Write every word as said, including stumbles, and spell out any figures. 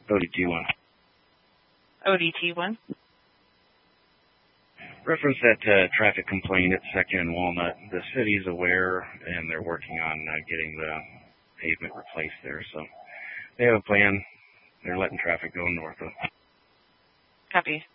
O D T one. O D T one. Reference that uh, traffic complaint at Second and Walnut. The city is aware, and they're working on uh, getting the pavement replaced there. So they have a plan. They're letting traffic go north of. Copy.